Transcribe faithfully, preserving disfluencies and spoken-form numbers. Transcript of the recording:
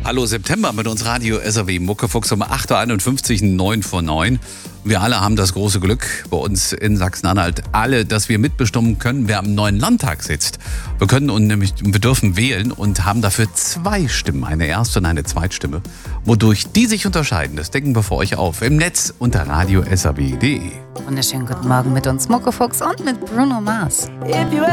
Hallo September mit uns Radio S R W Muckefuchs um acht Uhr einundfünfzig, neun vor neun. Wir alle haben das große Glück bei uns in Sachsen-Anhalt, alle, dass wir mitbestimmen können, wer am neuen Landtag sitzt. Wir können und nämlich, wir dürfen wählen und haben dafür zwei Stimmen, eine erste und eine Zweitstimme. Wodurch die sich unterscheiden, das decken wir für euch auf im Netz unter radio s r w punkt d e. Wunderschönen guten Morgen mit uns Muckefuchs und mit Bruno Mars.